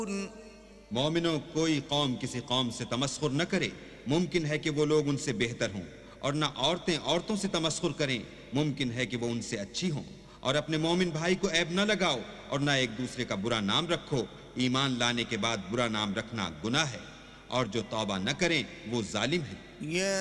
मोमिनो, कोई कौम किसी कौम से तमस्खुर न करे, मुमकिन है कि वो लोग उनसे बेहतर हों, और न औरतें औरतों से तमस्खुर करें, मुमकिन है कि वो उनसे अच्छी हों। और अपने मोमिन भाई को ऐब न लगाओ और न एक दूसरे का बुरा नाम रखो। ईमान लाने के बाद बुरा नाम रखना गुनाह है, और जो तौबा न करें वो जालिम है।